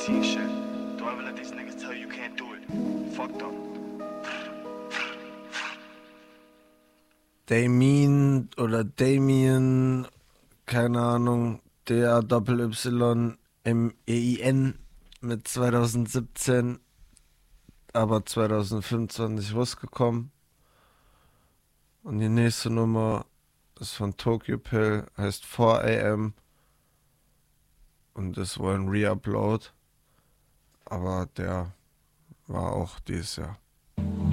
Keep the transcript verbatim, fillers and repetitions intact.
G shit. Don't ever let these niggas tell you you can't do it. Fuck them. Damien oder Damien, keine Ahnung, D A Y Y M E I N mit zwanzig siebzehn, aber zwanzig fünfundzwanzig rausgekommen. Und die nächste Nummer ist von Tokyo Pill, heißt vier A M und ist wohl ein Reupload, aber der war auch dieses Jahr.